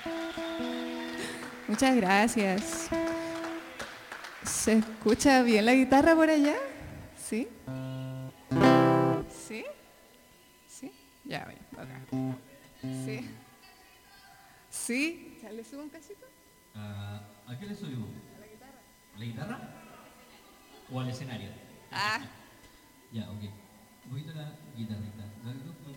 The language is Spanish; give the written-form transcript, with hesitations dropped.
Muchas gracias. ¿Se escucha bien la guitarra por allá? ¿Sí? ¿Sí? ¿Sí? Ya, bueno, acá. ¿Sí? ¿Sí? ¿Ya le subo un casito? ¿A qué le subimos? ¿A la guitarra? ¿O al escenario? Ah, Ya, ok. Un poquito la guitarrita.